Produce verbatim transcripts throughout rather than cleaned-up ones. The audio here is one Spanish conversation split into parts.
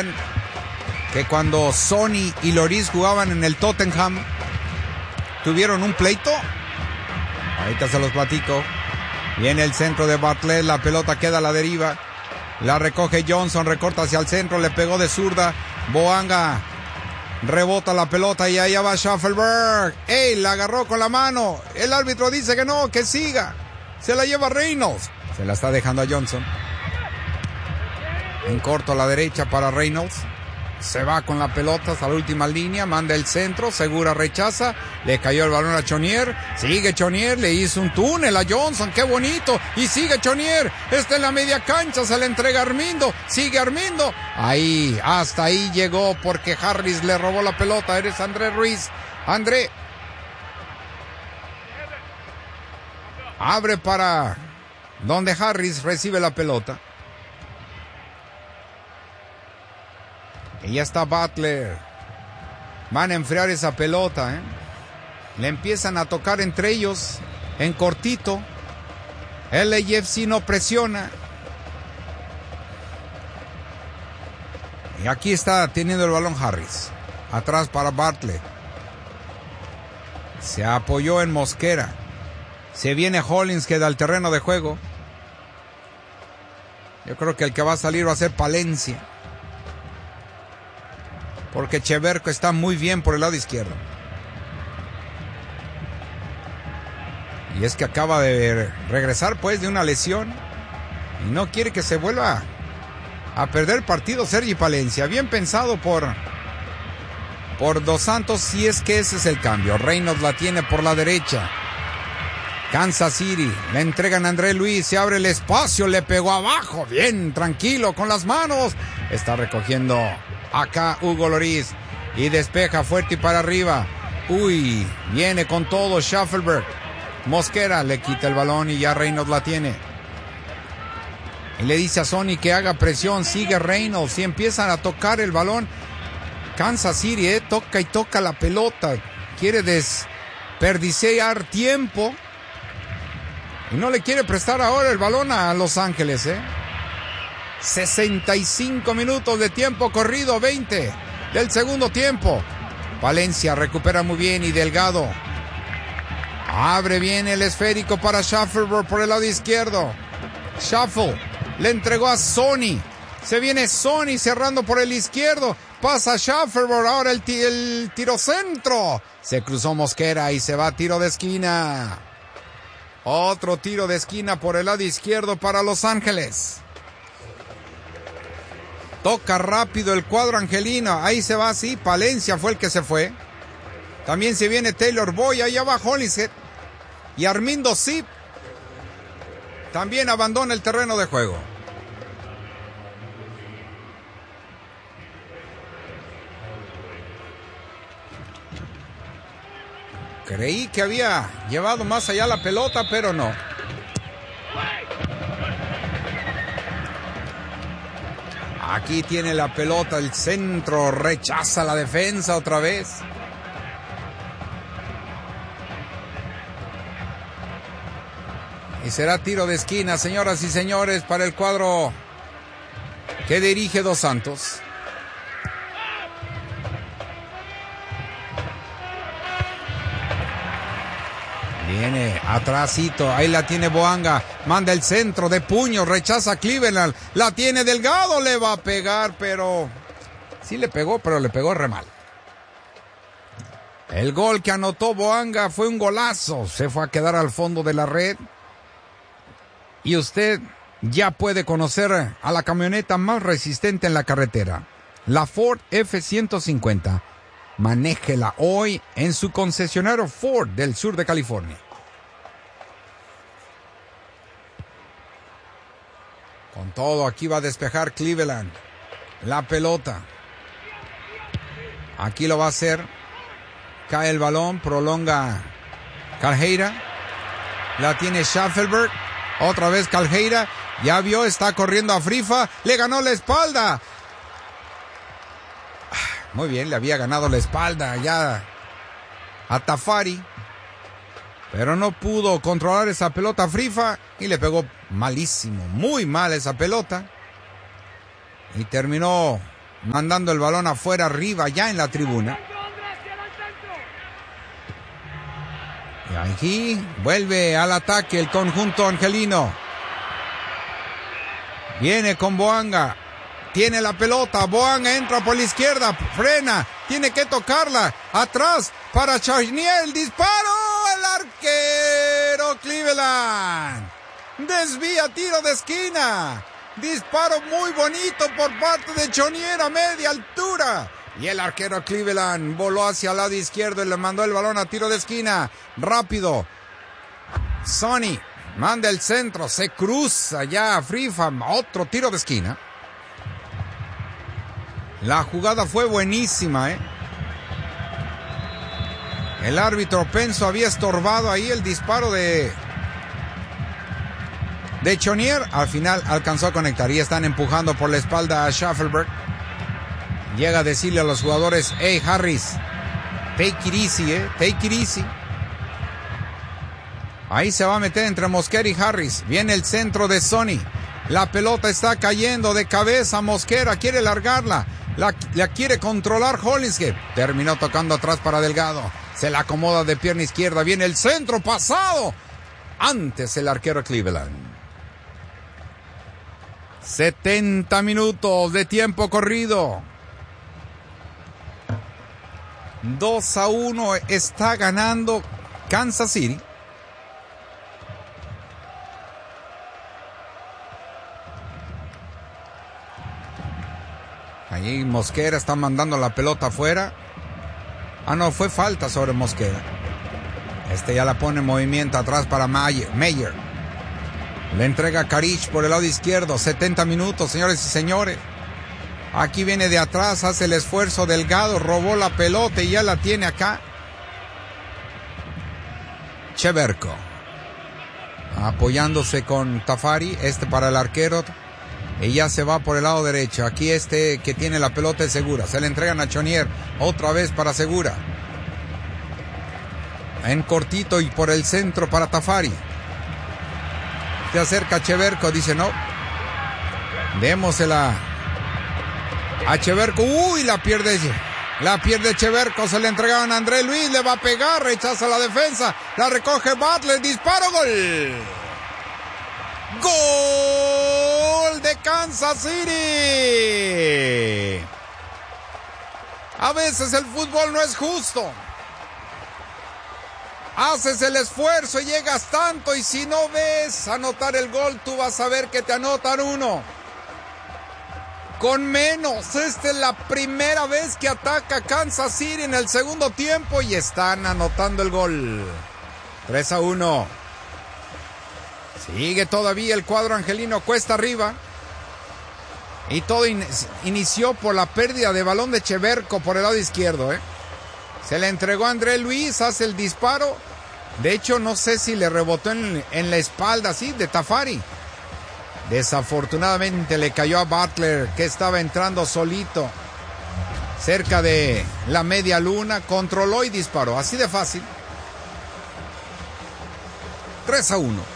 sabían que cuando Sonny y Lloris jugaban en el Tottenham, tuvieron un pleito? Ahorita se los platico. Viene el centro de Bartlett, la pelota queda a la deriva. La recoge Johnson, recorta hacia el centro, le pegó de zurda. Boanga rebota la pelota y allá va Shuffleberg. ¡Ey! La agarró con la mano. El árbitro dice que no, que siga. Se la lleva Reynolds. Se la está dejando a Johnson. En corto a la derecha para Reynolds. Se va con la pelota hasta la última línea, manda el centro, Segura rechaza, le cayó el balón a Chonier, sigue Chonier, le hizo un túnel a Johnson, qué bonito, y sigue Chonier, está en la media cancha, se le entrega a Armindo, sigue Armindo, ahí, hasta ahí llegó porque Harris le robó la pelota, eres André Ruiz, André, abre para donde Harris recibe la pelota. Y ya está Butler. Van a enfriar esa pelota, ¿eh? Le empiezan a tocar entre ellos en cortito. L A F C no presiona. Y aquí está teniendo el balón Harris. Atrás para Butler. Se apoyó en Mosquera. Se viene Hollins que da el terreno de juego. Yo creo que el que va a salir va a ser Palencia. Porque Cheverco está muy bien por el lado izquierdo. Y es que acaba de regresar pues de una lesión. Y no quiere que se vuelva a perder el partido Sergi Palencia. Bien pensado por, por Dos Santos, si es que ese es el cambio. Reynolds la tiene por la derecha. Kansas City, le entregan a André Luis, se abre el espacio, le pegó abajo. Bien, tranquilo, con las manos. Está recogiendo acá Hugo Lloris y despeja fuerte y para arriba. Uy, viene con todo Shuffleberg. Mosquera le quita el balón y ya Reynolds la tiene. Y le dice a Sonny que haga presión, sigue Reynolds y empiezan a tocar el balón. Kansas City, eh, toca y toca la pelota. Quiere desperdiciar tiempo. Y no le quiere prestar ahora el balón a Los Ángeles, eh. sesenta y cinco minutos de tiempo corrido, veinte del segundo tiempo. Valencia recupera muy bien y Delgado abre bien el esférico para Shuffleberg por el lado izquierdo. Shuffle le entregó a Sonny. Se viene Sonny cerrando por el izquierdo. Pasa Shuffleberg, ahora el, el tiro centro. Se cruzó Mosquera y se va a tiro de esquina. Otro tiro de esquina por el lado izquierdo para Los Ángeles. Toca rápido el cuadro angelino. Ahí se va así. Palencia fue el que se fue. También se viene Taylor Boy. Allá va Hollins. Y Armindo Zip también abandona el terreno de juego. Creí que había llevado más allá la pelota, pero no. Aquí tiene la pelota, el centro, rechaza la defensa otra vez. Y será tiro de esquina, señoras y señores, para el cuadro que dirige Dos Santos. Viene atrásito, ahí la tiene Boanga, manda el centro de puño, rechaza Cleveland, la tiene Delgado, le va a pegar, pero sí le pegó, pero le pegó re mal. El gol que anotó Boanga fue un golazo, se fue a quedar al fondo de la red. Y usted ya puede conocer a la camioneta más resistente en la carretera, la Ford F ciento cincuenta. Manéjela hoy en su concesionario Ford del sur de California. Con todo, aquí va a despejar Cleveland la pelota. Aquí lo va a hacer. Cae el balón, prolonga Calheira. La tiene Shuffleberg. Otra vez Calheira. Ya vio, está corriendo a Frifa. Le ganó la espalda. Muy bien, le había ganado la espalda ya a Tafari. Pero no pudo controlar esa pelota Frifa y le pegó malísimo, muy mal esa pelota. Y terminó mandando el balón afuera, arriba, ya en la tribuna. Y aquí vuelve al ataque el conjunto angelino. Viene con Boanga. Tiene la pelota. Boanga entra por la izquierda. Frena. Tiene que tocarla. Atrás para Charnier. El disparo. El arquero Cleveland. Desvía, tiro de esquina. Disparo muy bonito por parte de Charnier a media altura. Y el arquero Cleveland voló hacia el lado izquierdo y le mandó el balón a tiro de esquina. Rápido. Sonny manda el centro. Se cruza ya Freefam. Otro tiro de esquina. La jugada fue buenísima, ¿eh? El árbitro Penso había estorbado ahí el disparo de... de Charnier. Al final alcanzó a conectar y están empujando por la espalda a Schaffelberg. Llega a decirle a los jugadores: hey Harris, take it easy, eh, take it easy. Ahí se va a meter entre Mosquera y Harris. Viene el centro de Sonny. La pelota está cayendo de cabeza. Mosquera quiere largarla. La, la quiere controlar Hollingshead. Terminó tocando atrás para Delgado. Se la acomoda de pierna izquierda. Viene el centro pasado. Antes el arquero Cleveland. setenta minutos de tiempo corrido. dos a uno está ganando Kansas City. Ahí Mosquera está mandando la pelota afuera. Ah, no, fue falta sobre Mosquera. Este ya la pone en movimiento atrás para Mayer. Mayer. Le entrega a Karich por el lado izquierdo. setenta minutos, señores y señores. Aquí viene de atrás, hace el esfuerzo Delgado, robó la pelota y ya la tiene acá. Cheverko. Apoyándose con Tafari, este para el arquero. Y ya se va por el lado derecho. Aquí este que tiene la pelota es Segura. Se le entregan a Charnier. Otra vez para Segura. En cortito y por el centro para Tafari. Se acerca Cheverko, dice no. Démosela a Cheverko. Uy, la pierde. La pierde Cheverko. Se le entregaron a André Luis. Le va a pegar. Rechaza la defensa. La recoge Butler. Disparo. Gol. Gol de Kansas City. A veces el fútbol no es justo. Haces el esfuerzo y llegas tanto, y si no ves anotar el gol, tú vas a ver que te anotan uno. Con menos, esta es la primera vez que ataca Kansas City en el segundo tiempo y están anotando el gol. tres a uno. Sigue todavía el cuadro angelino cuesta arriba. Y todo in- inició por la pérdida de balón de Cheverko por el lado izquierdo, ¿eh? Se le entregó a André Luis, hace el disparo. De hecho, no sé si le rebotó en, en la espalda, sí, de Tafari. Desafortunadamente le cayó a Butler, que estaba entrando solito cerca de la media luna. Controló y disparó, así de fácil. tres a uno.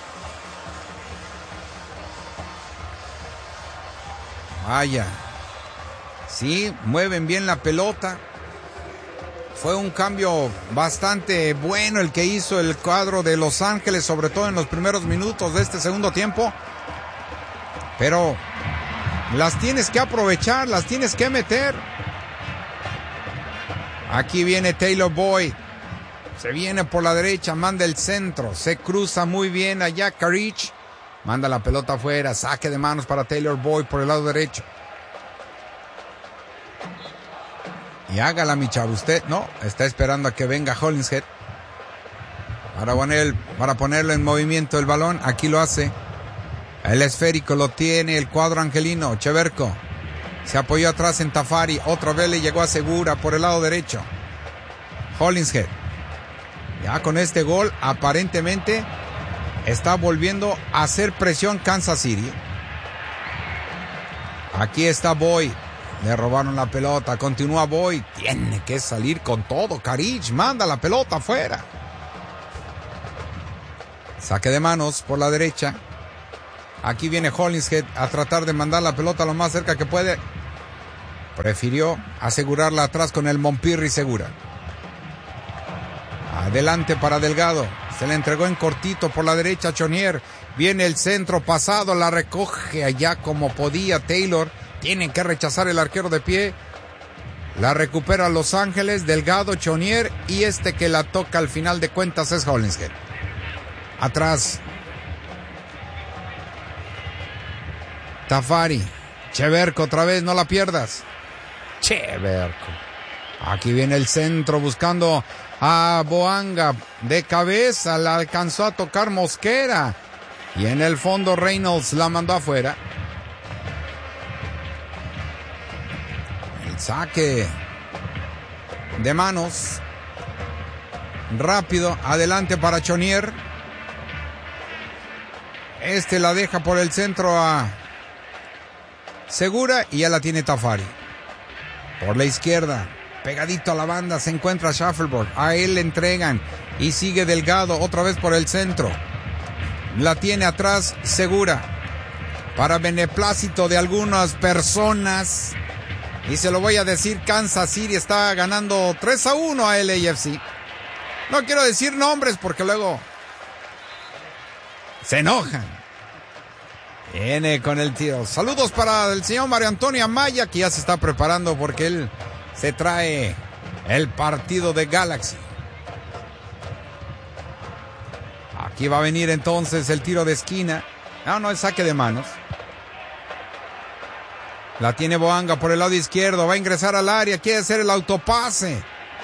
Vaya. Sí, mueven bien la pelota. Fue un cambio bastante bueno el que hizo el cuadro de Los Ángeles, sobre todo en los primeros minutos de este segundo tiempo. Pero las tienes que aprovechar, las tienes que meter. Aquí viene Taylor Boyd. Se viene por la derecha, manda el centro. Se cruza muy bien allá Karich. Manda la pelota afuera, saque de manos para Taylor Boyd por el lado derecho. Y hágala, mi chavo. Usted no, está esperando a que venga Hollingshead para, poner, para ponerlo en movimiento el balón. Aquí lo hace. El esférico lo tiene el cuadro angelino. Cheverko se apoyó atrás en Tafari. Otra vez le llegó a Segura por el lado derecho. Hollingshead. Ya con este gol aparentemente está volviendo a hacer presión Kansas City. Aquí está Boyd. Le robaron la pelota. Continúa Boyd. Tiene que salir con todo. Karich manda la pelota afuera. Saque de manos por la derecha. Aquí viene Hollingshead a tratar de mandar la pelota lo más cerca que puede. Prefirió asegurarla atrás con el Montpirri Segura. Adelante para Delgado. Se le entregó en cortito por la derecha a Chonier. Viene el centro pasado, la recoge allá como podía Taylor. Tienen que rechazar el arquero de pie. La recupera Los Ángeles, Delgado, Chonier, y este que la toca al final de cuentas es Hollingshead. Atrás. Tafari. Cheverko otra vez, no la pierdas. Cheverko. Aquí viene el centro buscando a Boanga. De cabeza la alcanzó a tocar Mosquera. Y en el fondo Reynolds la mandó afuera. El saque de manos. Rápido, adelante para Chonier. Este la deja por el centro a Segura y ya la tiene Tafari. Por la izquierda, pegadito a la banda, se encuentra Shuffleboard. A él le entregan y sigue Delgado otra vez por el centro. La tiene atrás Segura. Para beneplácito de algunas personas. Y se lo voy a decir, Kansas City está ganando tres a uno a L A F C. No quiero decir nombres porque luego se enojan. Viene con el tiro. Saludos para el señor Mario Antonio Amaya, que ya se está preparando porque él se trae el partido de Galaxy. Aquí va a venir entonces el tiro de esquina. No, no, es saque de manos. La tiene Boanga por el lado izquierdo. Va a ingresar al área. Quiere hacer el autopase.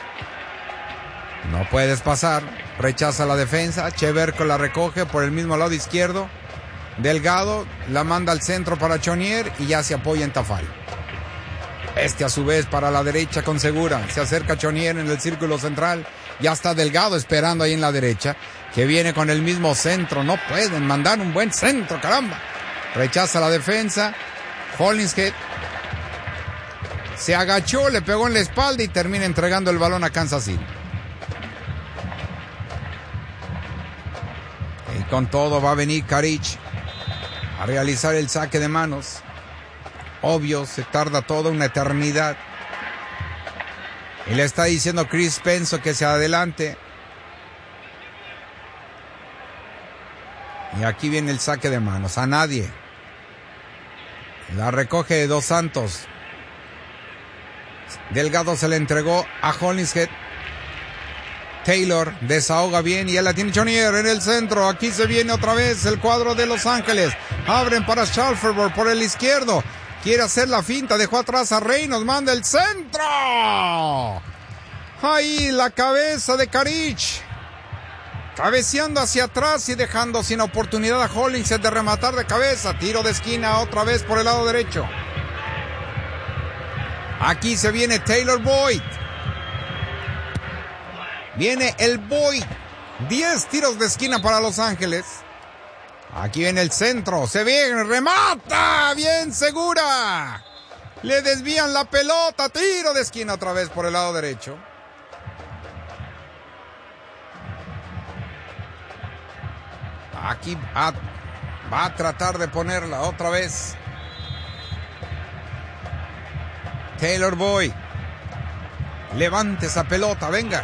No puedes pasar. Rechaza la defensa. Cheverko la recoge por el mismo lado izquierdo. Delgado la manda al centro para Chonier y ya se apoya en Tafari. Este a su vez para la derecha con Segura. Se acerca Chonier en el círculo central. Ya está Delgado esperando ahí en la derecha. Que viene con el mismo centro. No pueden mandar un buen centro, caramba. Rechaza la defensa. Hollingshead se agachó, le pegó en la espalda y termina entregando el balón a Kansas City. Y con todo va a venir Karich a realizar el saque de manos. Obvio, se tarda toda una eternidad. Y le está diciendo Chris Penso que se adelante. Y aquí viene el saque de manos. A nadie. La recoge Dos Santos. Delgado se le entregó a Hollingshead. Taylor desahoga bien y él la tiene Chonier en el centro. Aquí se viene otra vez el cuadro de Los Ángeles. Abren para Shuffleboard por el izquierdo. Quiere hacer la finta. Dejó atrás a Reynolds. Manda el centro. Ahí la cabeza de Karich. Cabeceando hacia atrás y dejando sin oportunidad a Hollingshead de rematar de cabeza. Tiro de esquina otra vez por el lado derecho. Aquí se viene Taylor Boyd. Viene el Boyd. diez tiros de esquina para Los Ángeles. Aquí viene el centro. Se viene, remata. Bien Segura. Le desvían la pelota. Tiro de esquina otra vez por el lado derecho. Aquí va, va a tratar de ponerla otra vez. Taylor Boyd. Levante esa pelota, venga.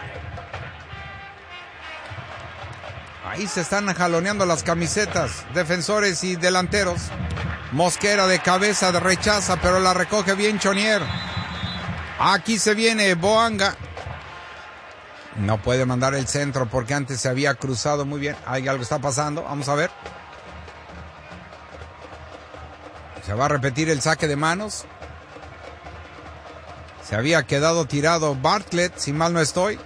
Ahí se están jaloneando las camisetas, defensores y delanteros. Mosquera de cabeza de rechaza, pero la recoge bien Chonier. Aquí se viene Boanga. No puede mandar el centro porque antes se había cruzado muy bien. Hay algo está pasando, vamos a ver. Se va a repetir el saque de manos. Se había quedado tirado Bartlett, si mal no estoy.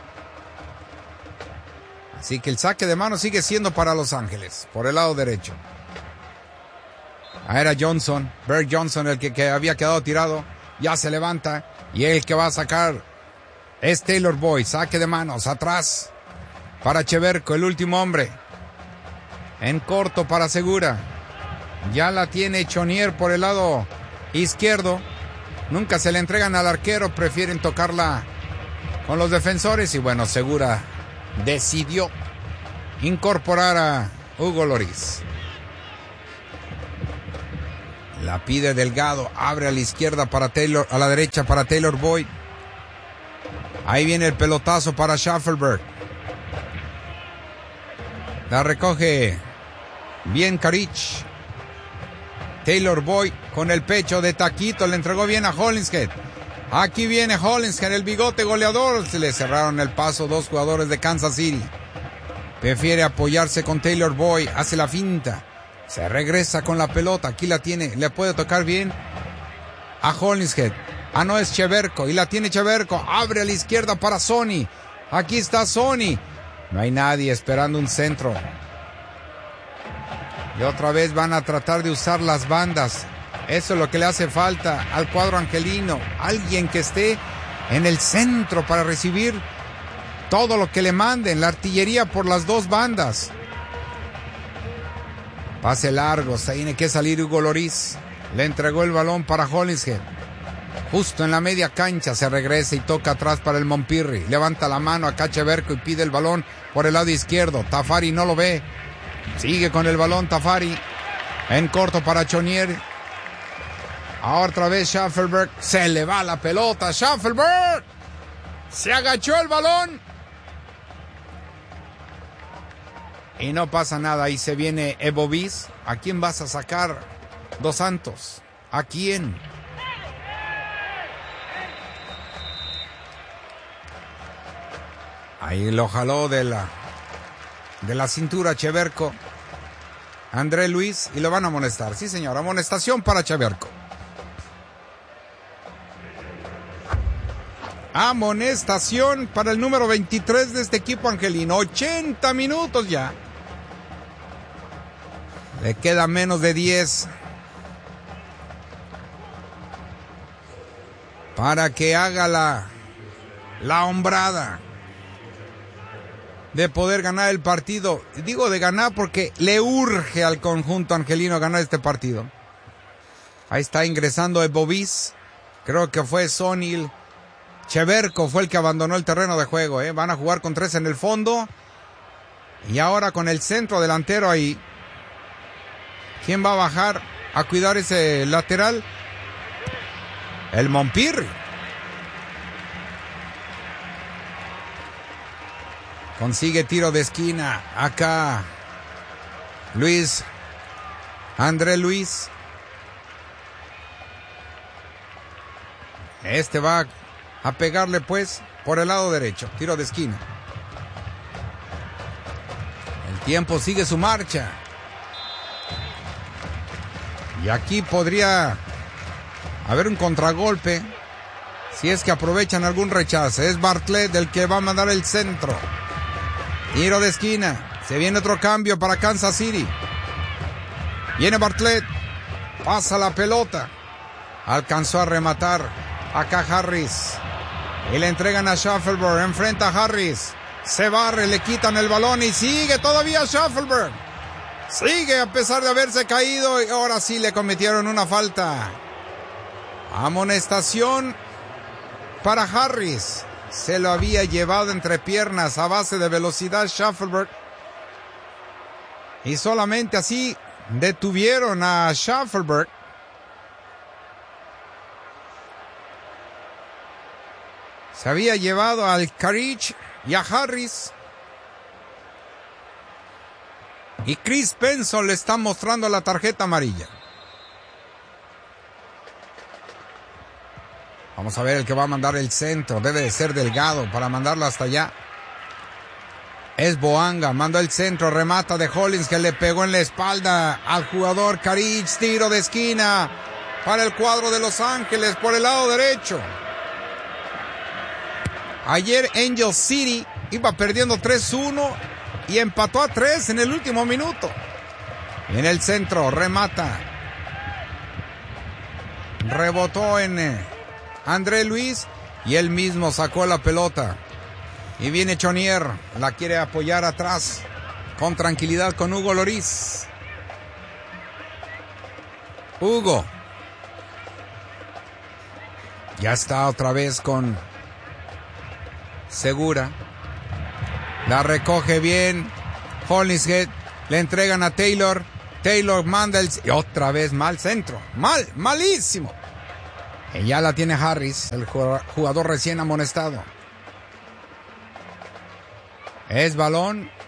Así que el saque de manos sigue siendo para Los Ángeles, por el lado derecho. Ah, era Johnson, Bert Johnson el que, que había quedado tirado. Ya se levanta y el que va a sacar es Taylor Boyd. Saque de manos, atrás para Cheverko, el último hombre. En corto para Segura. Ya la tiene Chonier por el lado izquierdo. Nunca se le entregan al arquero, prefieren tocarla con los defensores. Y bueno, Segura decidió incorporar a Hugo Lloris. La pide Delgado, abre a la izquierda para Taylor, a la derecha para Taylor Boyd. Ahí viene el pelotazo para Shaffelburg. La recoge bien Karich. Taylor Boyd con el pecho de taquito, le entregó bien a Hollingshead. Aquí viene Hollingshead, el bigote goleador. Se le cerraron el paso dos jugadores de Kansas City. Prefiere apoyarse con Taylor Boyd, hace la finta. Se regresa con la pelota, aquí la tiene, le puede tocar bien a Hollingshead. Ah, no, es Cheverko, y la tiene Cheverko. Abre a la izquierda para Sony. Aquí está Sony. No hay nadie esperando un centro. Y otra vez van a tratar de usar las bandas. Eso es lo que le hace falta al cuadro angelino. Alguien que esté en el centro para recibir todo lo que le manden. La artillería por las dos bandas. Pase largo, se tiene que salir Hugo Lloris. Le entregó el balón para Hollingshead. Justo en la media cancha se regresa y toca atrás para el Montpirri. Levanta la mano a Cheverko y pide el balón por el lado izquierdo. Tafari no lo ve. Sigue con el balón Tafari. En corto para Chonier. Ahora otra vez Shaffelburg. Se le va la pelota. Shaffelburg. Se agachó el balón. Y no pasa nada. Ahí se viene Evo Bis. ¿A quién vas a sacar, Dos Santos? ¿A quién? Ahí lo jaló de la, de la cintura Cheverko. André Luis. Y lo van a amonestar. Sí, señor. Amonestación para Cheverko. Amonestación para el número veintitrés de este equipo angelino. ochenta minutos ya. Le queda menos de diez. Para que haga la, la hombrada de poder ganar el partido. Digo de ganar porque le urge al conjunto angelino ganar este partido. Ahí está ingresando Evo Bis. Creo que fue Sonny. Cheverko fue el que abandonó el terreno de juego. ¿eh? Van a jugar con tres en el fondo. Y ahora con el centro delantero ahí. ¿Quién va a bajar a cuidar ese lateral? El Montpirri. Consigue tiro de esquina. Acá Luis. André Luis. Este va a pegarle pues por el lado derecho. Tiro de esquina. El tiempo sigue su marcha. Y aquí podría haber un contragolpe si es que aprovechan algún rechazo. Es Bartlett el que va a mandar el centro. Tiro de esquina. Se viene otro cambio para Kansas City. Viene Bartlett. Pasa la pelota. Alcanzó a rematar acá Harris. Y le entregan a Shaffelburg. Enfrenta a Harris. Se barre, le quitan el balón y sigue todavía Shaffelburg. Sigue a pesar de haberse caído y ahora sí le cometieron una falta. Amonestación para Harris. Se lo había llevado entre piernas a base de velocidad Shaffelburg. Y solamente así detuvieron a Shaffelburg. Se había llevado al Karich y a Harris. Y Chris Benson le está mostrando la tarjeta amarilla. Vamos a ver el que va a mandar el centro. Debe de ser Delgado para mandarlo hasta allá. Es Boanga. Manda el centro. Remata de Hollins que le pegó en la espalda al jugador Karich. Tiro de esquina para el cuadro de Los Ángeles por el lado derecho. Ayer Angel City iba perdiendo tres uno y empató a tres en el último minuto. En el centro, remata. Rebotó en eh, André Luis y él mismo sacó la pelota. Y viene Chonier, la quiere apoyar atrás con tranquilidad con Hugo Lloris. Hugo. Ya está otra vez con Segura. La recoge bien Hollingshead. Le entregan a Taylor. Taylor manda el... Y otra vez mal centro. Mal, malísimo. Y ya la tiene Harris, el jugador recién amonestado. Es balón